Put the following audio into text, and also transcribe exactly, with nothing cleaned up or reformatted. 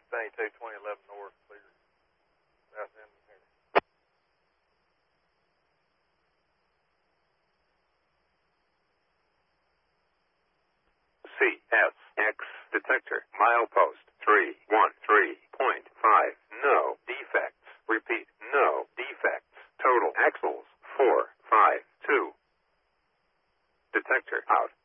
seventy-two twenty eleven North, clear. South end of here. C S X detector milepost three one three point five. No defects. Repeat, no defects. Total axles four five two. Detector out.